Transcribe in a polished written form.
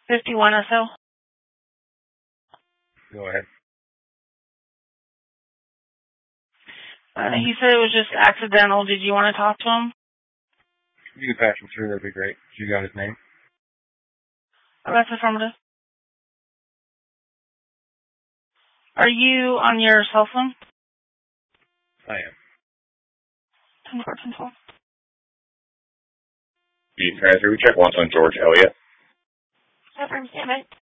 51 or so. Go ahead. He said it was just accidental. Did you want to talk to him? You can patch him through, that'd be great. You got his name? Oh, that's affirmative. Are you on your cell phone? I am. 10-4, 10-12. Beef transfer, we check once on George Elliott. Affirm, stand by.